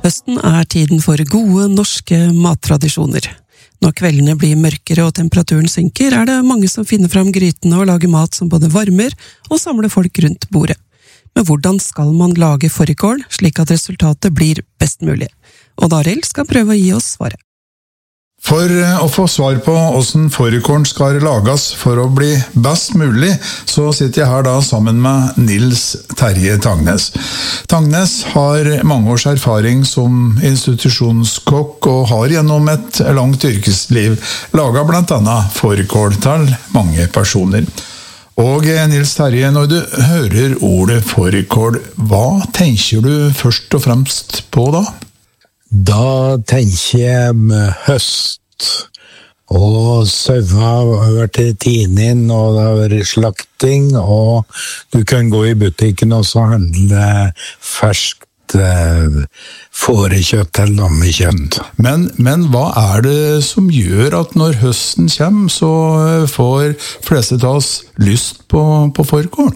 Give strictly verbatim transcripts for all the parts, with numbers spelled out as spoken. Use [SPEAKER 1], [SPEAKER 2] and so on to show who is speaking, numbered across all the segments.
[SPEAKER 1] Høsten er tiden for gode norske mattradisjoner. Når kveldene blir mørkere og temperaturen synker, er det mange som finner fram grytene og lager mat som både varmer og samler folk rundt bordet. Men hvordan skal man lage fårikål, slik at resultatet blir best mulig? Odd Arild skal prøve å gi oss svaret.
[SPEAKER 2] For å få svar på hvordan fårikålen skal lages for å bli best mulig, så sitter jeg her da sammen med Nils Terje Tangnes. Tangnes har mange års erfaring som institusjonskokk og har gjennom et langt yrkesliv laget blant annet fårikål til mange personer. Og Nils Terje, når du hører ordet fårikål, hva tenker du først og fremst på da?
[SPEAKER 3] Da tenker jeg med høst, og sauene har vært tine inn, og det har vært slakting, og du kan gå i butikken og så handle ferskt eh, fårekjøtt eller lammekjøtt.
[SPEAKER 2] Men, men hva er det som gjør at når høsten kommer, så får fleste av oss lyst på, på fårikål?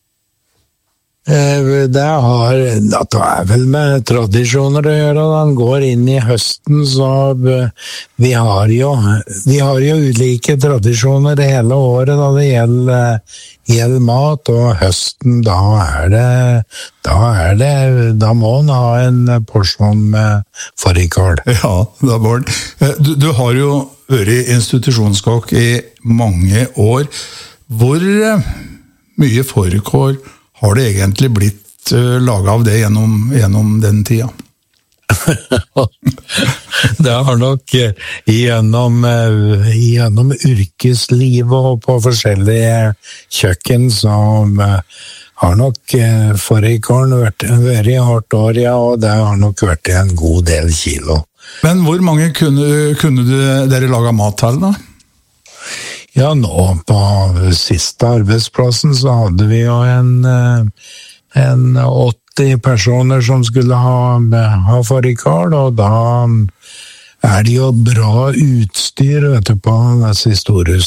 [SPEAKER 3] Det har, det er vel med tradisjoner å gjøre. Den går inn i høsten, så vi har jo, vi har jo ulike tradisjoner hele året da det gjelder, gjelder mat, og høsten, da er det, da er det, da må man ha en porsjon med fårikål.
[SPEAKER 2] Ja, da må man. Du, du har jo vært institusjonskokk i mange år. Hvor mye fårikål har det egentlig blitt uh, laget av det gjennom, gjennom den tida?
[SPEAKER 3] Det har nok uh, gjennom, uh, gjennom yrkeslivet og på forskjellige kjøkken som uh, har nok uh, fårikålen vært, vært i hardt år, ja, og det har nok vært en god del kilo.
[SPEAKER 2] Men hvor mange kunne, kunne du, dere lage mat til da?
[SPEAKER 3] Ja, nå på siste arbeidsplassen så hadde vi jo en, en åtti personer som skulle ha, ha fårikål, og da er det jo bra utstyr, vet du, på disse store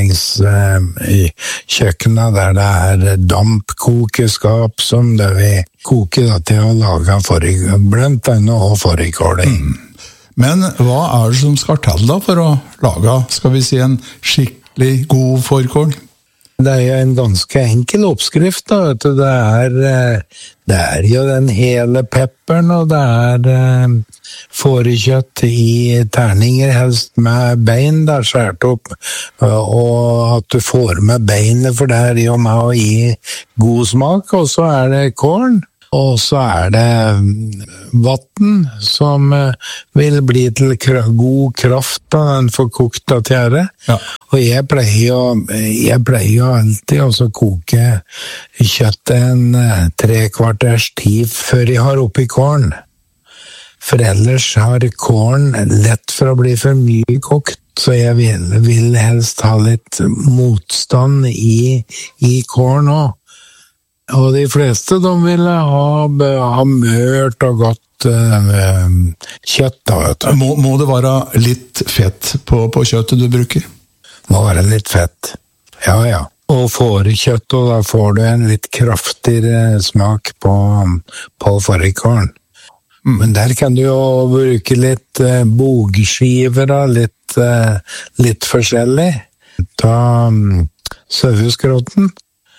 [SPEAKER 3] husholdningskjøkkenene, der det er dampkokeskap som det vi koker da, til å lage fårikål, blant annet og fårikål i.
[SPEAKER 2] Mm. Men hva er det som skal til da for å lage, skal vi si, en skikkelig god fårikål?
[SPEAKER 3] Det er jo en ganske enkel oppskrift da, vet du. Det er, det er jo den hele pepperen, og det er fårekjøtt i terninger, helst med bein der skjært opp, og at du får med beinet, for det er jo med å gi god smak, og så er det kål. Og så er det vatten som vil bli til god kraft da den får kokt av tjære. Ja. Og jeg pleier jo, jeg pleier jo alltid å koke kjøttet en tre kvarters tid før jeg har oppi kålen. For ellers har kålen lett for å bli for mye kokt, så jeg vil, vil helst ha litt motstand i, i kålen også. Og de fleste de ville ha, ha mørt og godt uh, kjøtt da, vet du.
[SPEAKER 2] Må, må det være litt fett på, på kjøttet du bruker?
[SPEAKER 3] Må være litt fett, ja, ja. Og fårekjøtt, og da får du en litt kraftigere smak på, på fårikålen. Mm. Men der kan du jo bruke litt uh, bogskiver, da, litt, uh, litt forskjellig. Ta um, saueskrotten.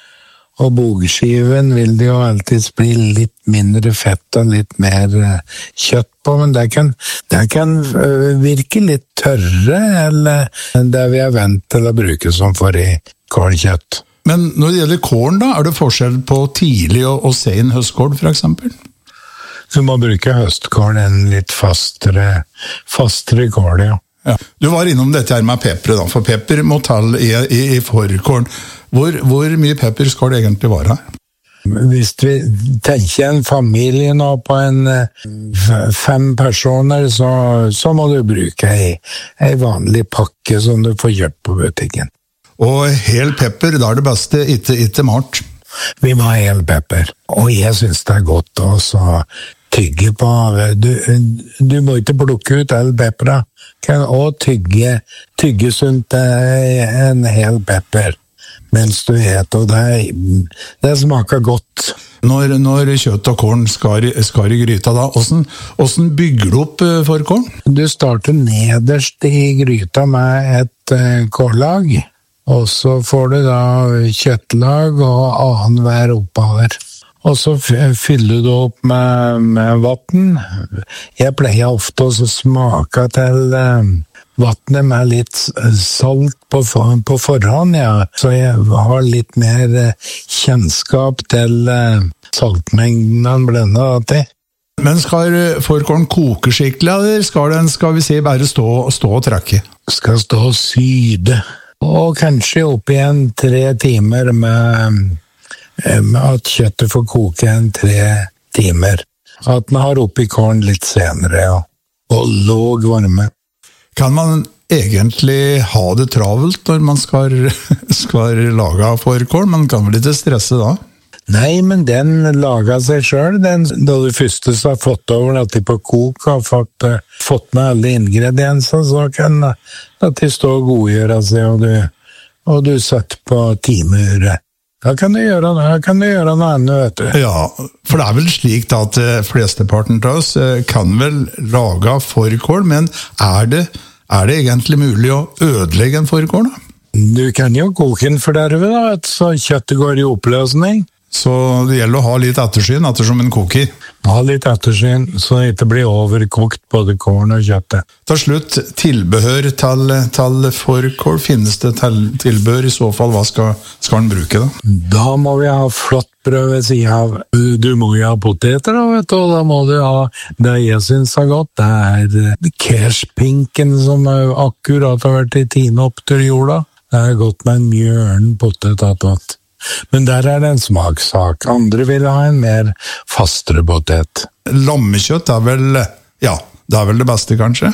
[SPEAKER 3] Og bogskiven vil det jo alltid bli litt mindre fett og litt mer kjøtt på, men det kan, det kan virke litt tørre, eller det vi er vant til å bruke som fårikålkjøtt.
[SPEAKER 2] Men når det gjelder kålen da, er det forskjell på tidlig og, og sen høstkål for eksempel?
[SPEAKER 3] Så må bruke høstkål, en litt fastere, fastere kål, ja.
[SPEAKER 2] Ja. Du var innom dette her med pepper da, for pepper må tall i, i, i fårikålen. Hvor, hvor mye pepper skal det egentlig være?
[SPEAKER 3] Hvis vi tenker en familie nå på en fem personer, så, så må du bruke en vanlig pakke som du får kjøpt på butikken.
[SPEAKER 2] Og hel pepper, da er det beste, ikke, ikke malt.
[SPEAKER 3] Vi må ha hel pepper, og jeg synes det er godt også tygge på. Du, du må ikke plukke ut all peppera, kan også tygge, tygge sunt en hel pepper. Mens du heter, og det, det smaker godt.
[SPEAKER 2] Når, når kjøtt og korn skal, skal i gryta da, hvordan, hvordan bygger du opp fårikålen?
[SPEAKER 3] Du starter nederst i gryta med et uh, kållag, og så får du da kjøttlag og annenhver oppover. Og så fyller du opp med, med vatten. Jeg pleier ofte å smake til uh, vattnet med litt salt på, for, på forhånd, ja. Så jeg har litt mer kjennskap til uh, saltmengden han blender til.
[SPEAKER 2] Men skal fårikålen koke skikkelig, eller skal den, skal vi si, bare stå, stå og trekke?
[SPEAKER 3] Skal stå og syde. Og kanskje opp igjen tre timer med, med at kjøttet får koke en tre timer. At den har oppi kålen litt senere, ja. Og låg varme.
[SPEAKER 2] Kan man egentlig ha det travelt når man skal, skal lage fårikål? Man kan vel ikke stresse da?
[SPEAKER 3] Nei, men den lager seg selv. Den, da du første har fått over at de på kok har fått, uh, fått med alle ingredienser, så kan at de stå og godgjøre seg, og du, og du setter på timeuret. Da kan du gjøre, da kan du gjøre noe annet, vet du.
[SPEAKER 2] Ja, for det er vel slik da at flesteparten av oss kan vel lage fårikål, men er det, er det egentlig mulig å ødelegge en fårikål da?
[SPEAKER 3] Du kan jo koke den for derved da, så kjøttet går i oppløsning.
[SPEAKER 2] Så det gjelder å ha litt ettersyn ettersom en koker.
[SPEAKER 3] Ha litt ettersyn, så det ikke blir overkokt både kålen og kjøttet.
[SPEAKER 2] Til slutt, tilbehør til, til fårikål. Finnes det til, tilbehør? I så fall, hva skal, skal en bruke da?
[SPEAKER 3] Da må vi ha flott brød ved siden av. Du må jo ha poteter da, vet du, og da må du ha det jeg synes er godt. Det er kerspinken som akkurat har vært i tine opp til jorda. Det er godt med en mjørn potet attåt. Men der er det en smakssak. Andre vil ha en mer fastere potet.
[SPEAKER 2] Lammekjøtt er vel, ja, det er vel det beste kanskje?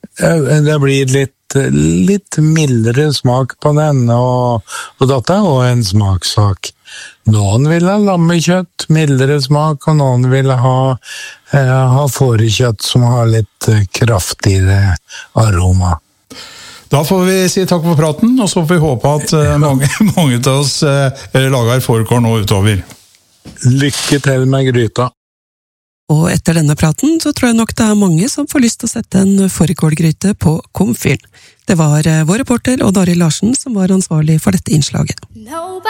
[SPEAKER 3] Det blir litt, litt mildere smak på den, og, og dette er også en smakssak. Noen vil ha lammekjøtt, mildere smak, og noen vil ha, eh, ha fårekjøtt som har litt kraftigere aroma.
[SPEAKER 2] Da får vi si takk for praten, og så får vi håpe at uh, mange, mange av oss uh, lager fårikål nå utover.
[SPEAKER 3] Lykke til med gryta.
[SPEAKER 1] Og etter denne praten så tror jeg nok det er mange som får lyst til å sette en fårikålgryte på komfyren. Det var uh, vår reporter Odd Arild Larsen som var ansvarlig for dette innslaget.